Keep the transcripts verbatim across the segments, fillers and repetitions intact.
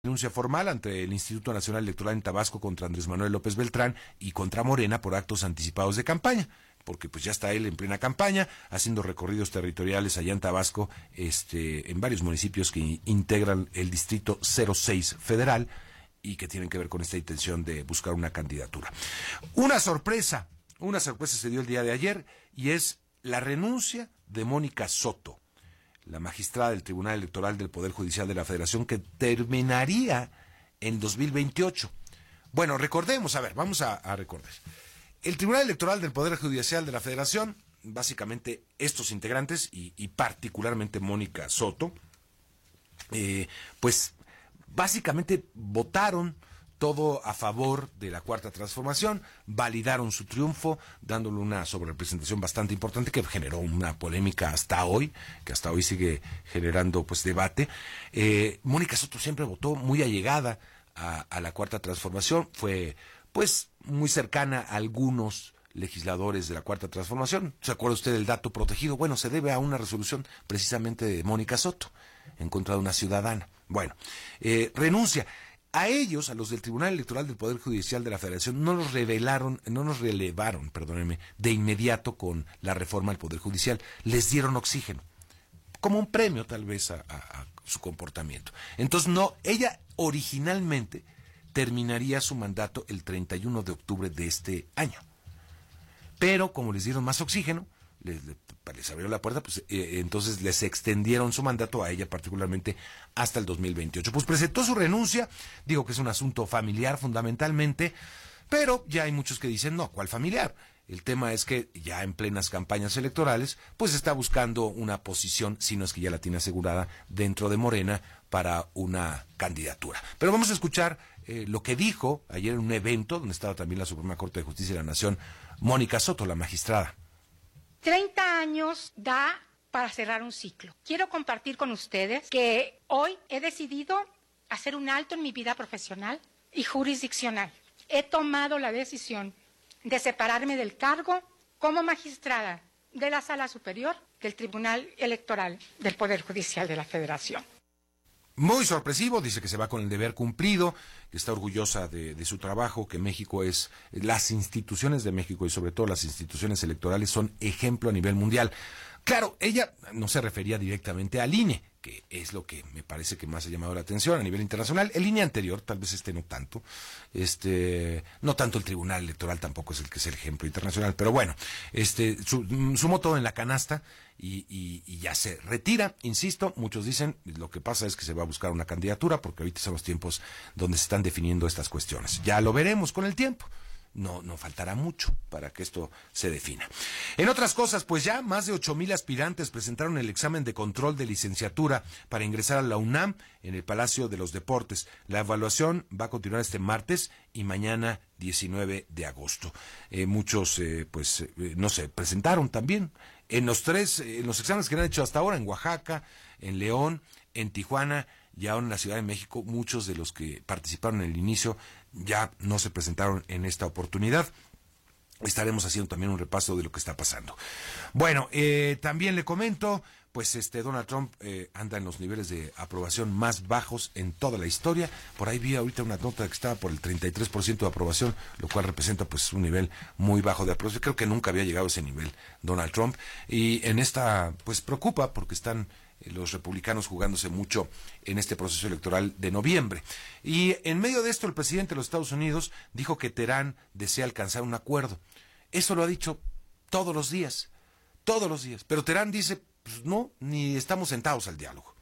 Denuncia formal ante el Instituto Nacional Electoral en Tabasco contra Andrés Manuel López Beltrán y contra Morena por actos anticipados de campaña, porque pues ya está él en plena campaña, haciendo recorridos territoriales allá en Tabasco, este, en varios municipios que integran el Distrito cero seis Federal y que tienen que ver con esta intención de buscar una candidatura. Una sorpresa, una sorpresa se dio el día de ayer y es la renuncia de Mónica Soto, la magistrada del Tribunal Electoral del Poder Judicial de la Federación, que terminaría en dos mil veintiocho. Bueno, recordemos, a ver, vamos a, a recordar. El Tribunal Electoral del Poder Judicial de la Federación, básicamente estos integrantes, y, y particularmente Mónica Soto, eh, pues básicamente votaron todo a favor de la Cuarta Transformación, validaron su triunfo, dándole una sobrerepresentación bastante importante que generó una polémica hasta hoy, que hasta hoy sigue generando pues debate. Eh, Mónica Soto siempre votó muy allegada a, a la Cuarta Transformación, fue pues muy cercana a algunos legisladores de la Cuarta Transformación. ¿Se acuerda usted del dato protegido? Bueno, se debe a una resolución precisamente de Mónica Soto en contra de una ciudadana. Bueno, eh, renuncia. A ellos, a los del Tribunal Electoral del Poder Judicial de la Federación, no nos revelaron, no nos relevaron, perdónenme, de inmediato con la reforma al Poder Judicial. Les dieron oxígeno, como un premio tal vez a, a, a su comportamiento. Entonces, no, ella originalmente terminaría su mandato el treinta y uno de octubre de este año. Pero como les dieron más oxígeno, les, les, les abrió la puerta, pues eh, entonces les extendieron su mandato a ella particularmente hasta el dos mil veintiocho. Pues presentó su renuncia, digo que es un asunto familiar fundamentalmente, pero ya hay muchos que dicen, no, ¿cuál familiar? El tema es que ya en plenas campañas electorales, pues está buscando una posición, si no es que ya la tiene asegurada, dentro de Morena para una candidatura. Pero vamos a escuchar eh, lo que dijo ayer en un evento, donde estaba también la Suprema Corte de Justicia de la Nación, Mónica Soto, la magistrada. treinta años da para cerrar un ciclo. Quiero compartir con ustedes que hoy he decidido hacer un alto en mi vida profesional y jurisdiccional. He tomado la decisión de separarme del cargo como magistrada de la Sala Superior del Tribunal Electoral del Poder Judicial de la Federación. Muy sorpresivo, dice que se va con el deber cumplido, que está orgullosa de, de su trabajo, que México es, las instituciones de México y sobre todo las instituciones electorales son ejemplo a nivel mundial. Claro, ella no se refería directamente al I N E, que es lo que me parece que más ha llamado la atención a nivel internacional. El I N E anterior, tal vez este no tanto, este, no tanto el Tribunal Electoral tampoco es el que es el ejemplo internacional, pero bueno, este, su, sumó todo en la canasta y, y, y ya se retira, insisto, muchos dicen, lo que pasa es que se va a buscar una candidatura porque ahorita son los tiempos donde se están definiendo estas cuestiones. Ya lo veremos con el tiempo. No, no faltará mucho para que esto se defina. En otras cosas, pues ya más de ocho mil aspirantes presentaron el examen de control de licenciatura para ingresar a la UNAM en el Palacio de los Deportes. La evaluación va a continuar este martes y mañana diecinueve de agosto. Eh, muchos, eh, pues, eh, no sé, presentaron también en los tres, eh, en los exámenes que han hecho hasta ahora, en Oaxaca, en León, en Tijuana y ahora en la Ciudad de México. Muchos de los que participaron en el inicio ya no se presentaron en esta oportunidad. Estaremos haciendo también un repaso de lo que está pasando. Bueno, eh, también le comento, pues este Donald Trump eh, anda en los niveles de aprobación más bajos en toda la historia. Por ahí vi ahorita una nota que estaba por el treinta y tres por ciento de aprobación, lo cual representa pues un nivel muy bajo de aprobación. Creo que nunca había llegado a ese nivel Donald Trump. Y en esta, pues preocupa porque están los republicanos jugándose mucho en este proceso electoral de noviembre. Y en medio de esto, el presidente de los Estados Unidos dijo que Teherán desea alcanzar un acuerdo. Eso lo ha dicho todos los días, todos los días. Pero Teherán dice, pues no, ni estamos sentados al diálogo.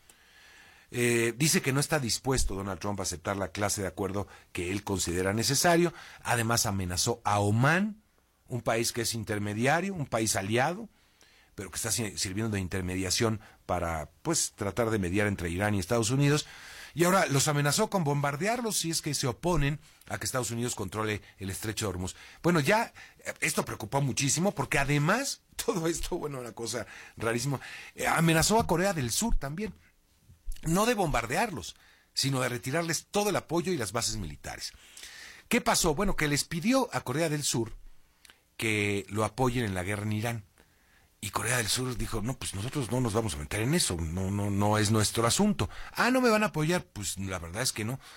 Eh, dice que no está dispuesto Donald Trump a aceptar la clase de acuerdo que él considera necesario. Además amenazó a Omán, un país que es intermediario, un país aliado, pero que está sirviendo de intermediación para, pues, tratar de mediar entre Irán y Estados Unidos. Y ahora los amenazó con bombardearlos si es que se oponen a que Estados Unidos controle el estrecho de Hormuz. Bueno, ya esto preocupó muchísimo porque además, todo esto, bueno, una cosa rarísima, eh, amenazó a Corea del Sur también. No de bombardearlos, sino de retirarles todo el apoyo y las bases militares. ¿Qué pasó? Bueno, que les pidió a Corea del Sur que lo apoyen en la guerra en Irán. Y Corea del Sur dijo, no, pues nosotros no nos vamos a meter en eso, no, no, no es nuestro asunto. Ah, ¿no me van a apoyar? Pues la verdad es que no.